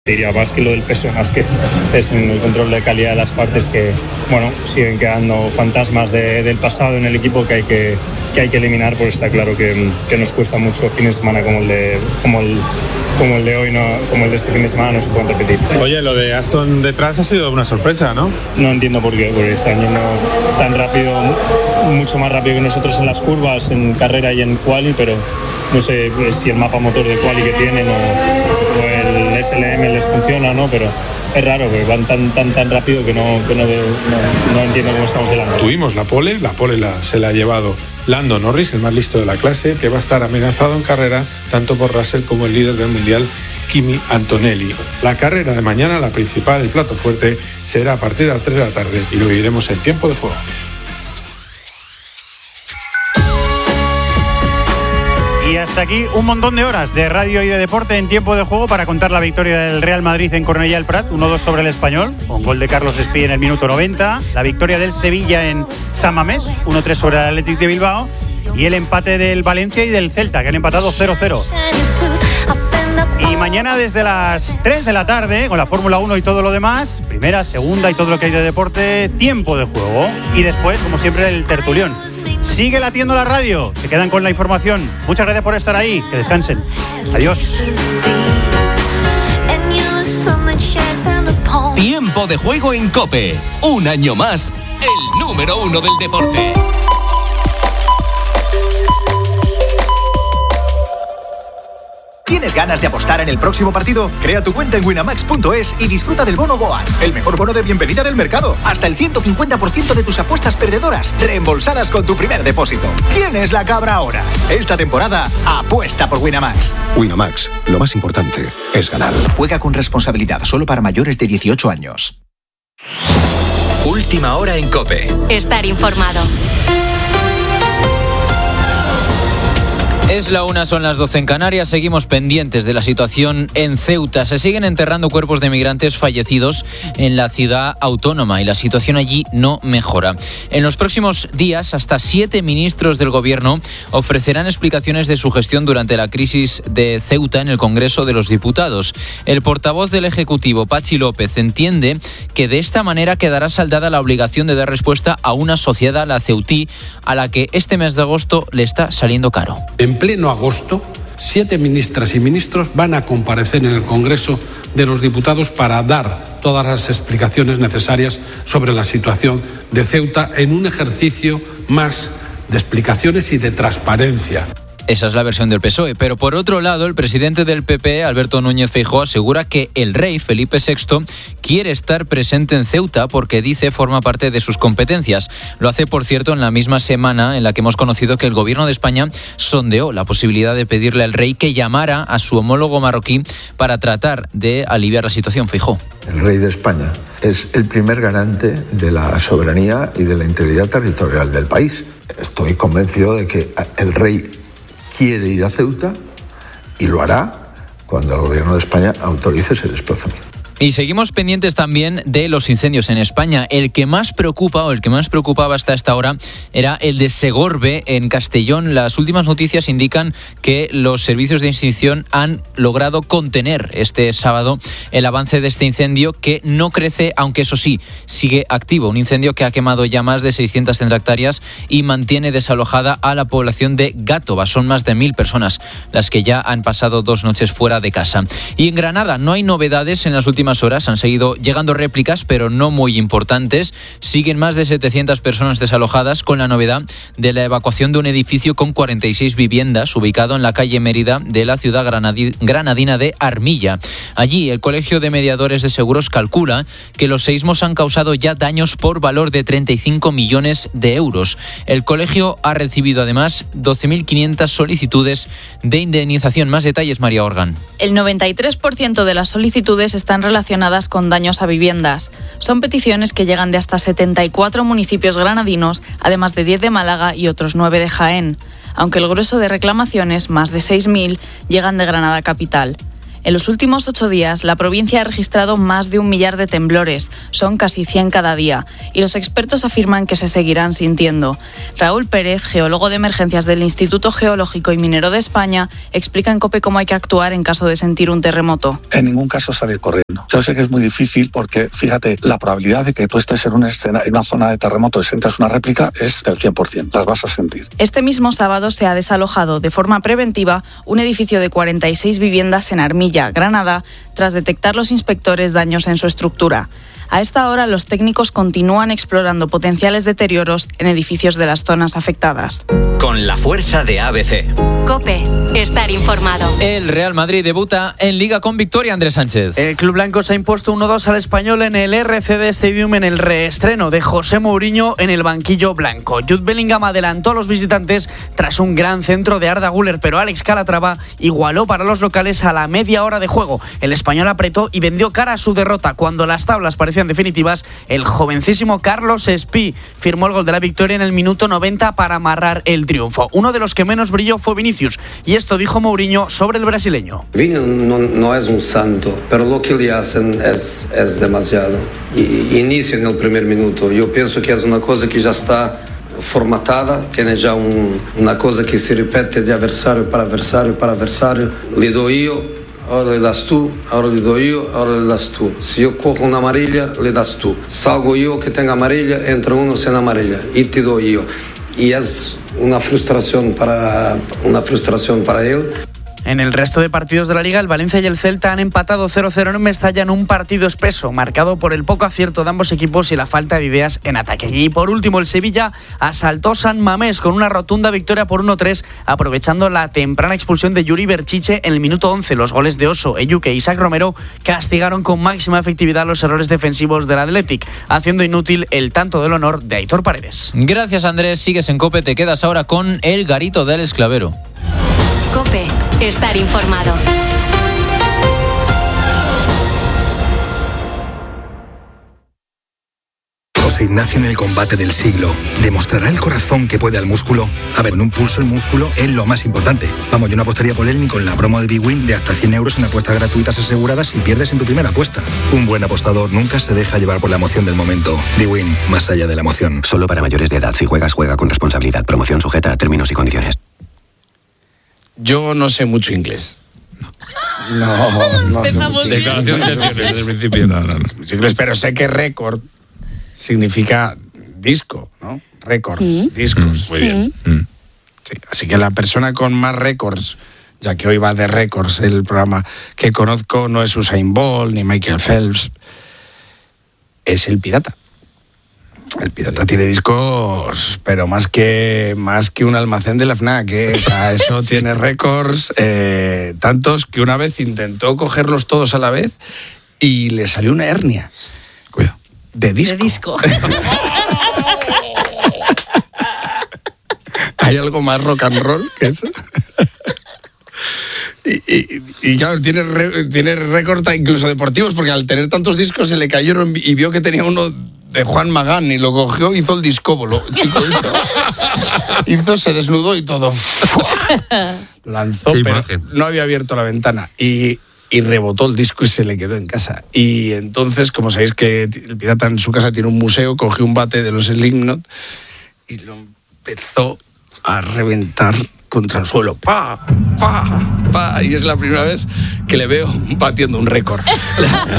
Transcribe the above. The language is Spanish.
Diría más que lo del peso, más que es en el control de calidad de las partes que, bueno, siguen quedando fantasmas del pasado en el equipo que hay que eliminar, pues está claro que nos cuesta mucho fines de semana como el de hoy, no, como el de este fin de semana no se pueden repetir. Oye, lo de Aston detrás ha sido una sorpresa, ¿no? No entiendo por qué, porque están yendo tan rápido, mucho más rápido que nosotros en las curvas, en carrera y en quali, pero no sé si el mapa motor de quali que tienen o el SLM les funciona, ¿no? Pero es raro, porque van tan rápido que no entiendo cómo estamos delante. Tuvimos la pole se la ha llevado Lando Norris, el más listo de la clase, que va a estar amenazado en carrera tanto por Russell como el líder del mundial, Kimi Antonelli. La carrera de mañana, la principal, el plato fuerte, será a partir de las 3 de la tarde y lo viviremos en tiempo de juego. Y hasta aquí un montón de horas de radio y de deporte en tiempo de juego para contar la victoria del Real Madrid en Cornellà del Prat, 1-2 sobre el Español, con gol de Carlos Espí en el minuto 90, la victoria del Sevilla en San Mamés, 1-3 sobre el Athletic de Bilbao, y el empate del Valencia y del Celta, que han empatado 0-0. Y mañana desde las 3 de la tarde, con la Fórmula 1 y todo lo demás, primera, segunda y todo lo que hay de deporte, tiempo de juego. Y después, como siempre, el tertulión. Sigue latiendo la radio, se quedan con la información. Muchas gracias por estar ahí, que descansen. Adiós. Tiempo de juego en COPE. Un año más, el número 1 del deporte. ¿Tienes ganas de apostar en el próximo partido? Crea tu cuenta en winamax.es y disfruta del bono Goal, el mejor bono de bienvenida del mercado. Hasta el 150% de tus apuestas perdedoras reembolsadas con tu primer depósito. ¿Quién es la cabra ahora? Esta temporada, apuesta por Winamax. Winamax, lo más importante es ganar. Juega con responsabilidad, solo para mayores de 18 años. Última hora en COPE. Estar informado. Es la 1, son las 12 en Canarias. Seguimos pendientes de la situación en Ceuta. Se siguen enterrando cuerpos de migrantes fallecidos en la ciudad autónoma y la situación allí no mejora. En los próximos días, hasta 7 ministros del gobierno ofrecerán explicaciones de su gestión durante la crisis de Ceuta en el Congreso de los Diputados. El portavoz del Ejecutivo, Patxi López, entiende que de esta manera quedará saldada la obligación de dar respuesta a una sociedad, la ceutí, a la que este mes de agosto le está saliendo caro. En pleno agosto, 7 ministras y ministros van a comparecer en el Congreso de los Diputados para dar todas las explicaciones necesarias sobre la situación de Ceuta en un ejercicio más de explicaciones y de transparencia. Esa es la versión del PSOE. Pero por otro lado, el presidente del PP, Alberto Núñez Feijóo, asegura que el rey Felipe VI quiere estar presente en Ceuta porque, dice, forma parte de sus competencias. Lo hace, por cierto, en la misma semana en la que hemos conocido que el gobierno de España sondeó la posibilidad de pedirle al rey que llamara a su homólogo marroquí para tratar de aliviar la situación. Feijóo. El rey de España es el primer garante de la soberanía y de la integridad territorial del país. Estoy convencido de que el rey quiere ir a Ceuta y lo hará cuando el gobierno de España autorice ese desplazamiento. Y seguimos pendientes también de los incendios en España. El que más preocupa o el que más preocupaba hasta esta hora era el de Segorbe, en Castellón. Las últimas noticias indican que los servicios de extinción han logrado contener este sábado el avance de este incendio, que no crece, aunque eso sí, sigue activo. Un incendio que ha quemado ya más de 600 hectáreas y mantiene desalojada a la población de Gátova. Son más de 1.000 personas las que ya han pasado 2 noches fuera de casa. Y en Granada no hay novedades en las últimas horas. Han seguido llegando réplicas, pero no muy importantes. Siguen más de 700 personas desalojadas, con la novedad de la evacuación de un edificio con 46 viviendas ubicado en la calle Mérida de la ciudad granadina de Armilla. Allí el Colegio de Mediadores de Seguros calcula que los seísmos han causado ya daños por valor de 35 millones de euros. El colegio ha recibido además 12.500 solicitudes de indemnización. Más detalles, María Organ. El 93% de las solicitudes están relacionadas con daños a viviendas. Son peticiones que llegan de hasta 74 municipios granadinos, además de 10 de Málaga y otros 9 de Jaén. Aunque el grueso de reclamaciones, más de 6.000, llegan de Granada capital. En los últimos 8 días, la provincia ha registrado más de 1 millar de temblores. Son casi 100 cada día. Y los expertos afirman que se seguirán sintiendo. Raúl Pérez, geólogo de emergencias del Instituto Geológico y Minero de España, explica en COPE cómo hay que actuar en caso de sentir un terremoto. En ningún caso salir corriendo. Yo sé que es muy difícil porque, fíjate, la probabilidad de que tú estés en una zona de terremoto y sientas una réplica es del 100%. Las vas a sentir. Este mismo sábado se ha desalojado de forma preventiva un edificio de 46 viviendas en Armilla, Granada, tras detectar los inspectores daños en su estructura. A esta hora, los técnicos continúan explorando potenciales deterioros en edificios de las zonas afectadas. Con la fuerza de ABC. COPE. Estar informado. El Real Madrid debuta en Liga con victoria, Andrés Sánchez. El club blanco se ha impuesto 1-2 al Español en el RCD Stadium en el reestreno de José Mourinho en el banquillo blanco. Jude Bellingham adelantó a los visitantes tras un gran centro de Arda Güler, pero Alex Calatrava igualó para los locales a la media hora de juego. El español apretó y vendió cara a su derrota. Cuando las tablas parecían definitivas, el jovencísimo Carlos Espí firmó el gol de la victoria en el minuto 90 para amarrar el triunfo. Uno de los que menos brilló fue Vinicius, y esto dijo Mourinho sobre el brasileño. Vini no es un santo, pero lo que le hacen es demasiado. Inicia en el primer minuto. Yo pienso que es una cosa que ya está formatada, tiene ya una cosa que se repite de adversario para adversario para adversario. Le doy yo, ahora le das tú, ahora le doy yo, ahora le das tú. Si yo cojo una amarilla, le das tú. Salgo yo que tenga amarilla, entra uno sin amarilla y te doy yo. Y es una frustración para él. En el resto de partidos de la Liga, el Valencia y el Celta han empatado 0-0 en Mestalla en un partido espeso, marcado por el poco acierto de ambos equipos y la falta de ideas en ataque. Y por último, el Sevilla asaltó San Mamés con una rotunda victoria por 1-3, aprovechando la temprana expulsión de Yuri Berchiche en el minuto 11. Los goles de Oso, Eyuke e Isaac Romero castigaron con máxima efectividad los errores defensivos del Athletic, haciendo inútil el tanto del honor de Aitor Paredes. Gracias, Andrés. Sigues en COPE, te quedas ahora con el Garito del Esclavero. COPE. Estar informado. José Ignacio en el combate del siglo. ¿Demostrará el corazón que puede al músculo? A ver, en un pulso el músculo es lo más importante. Vamos, yo no apostaría por él ni con la promo de Big Win de hasta 100 euros en apuestas gratuitas aseguradas si pierdes en tu primera apuesta. Un buen apostador nunca se deja llevar por la emoción del momento. Big Win, más allá de la emoción. Solo para mayores de edad. Si juegas, juega con responsabilidad. Promoción sujeta a términos y condiciones. Yo no sé mucho inglés. No sé mucho inglés. Declaración de intenciones desde el principio. No mucho inglés, pero sé que récord significa disco, ¿no? Récords, discos. Muy bien. Sí, así que la persona con más récords, ya que hoy va de récords el programa que conozco, no es Usain Bolt ni Michael Phelps, es el Pirata. El Pirata tiene discos, pero más que un almacén de la FNAC, ¿eh? O sea, eso tiene récords, tantos que una vez intentó cogerlos todos a la vez y le salió una hernia. Cuidado. De disco. ¿Hay algo más rock and roll que eso? Y claro, tiene récords incluso deportivos, porque al tener tantos discos se le cayeron y vio que tenía uno de Juan Magán y lo cogió, hizo el discóbolo, chico, se desnudó y todo. Lanzó, pero no había abierto la ventana y rebotó el disco y se le quedó en casa. Y entonces, como sabéis que el Pirata en su casa tiene un museo, cogió un bate de los Slipknot y lo empezó a reventar contra el suelo. ¡Pa! ¡Pa! ¡Pa! Y es la primera vez que le veo batiendo un récord.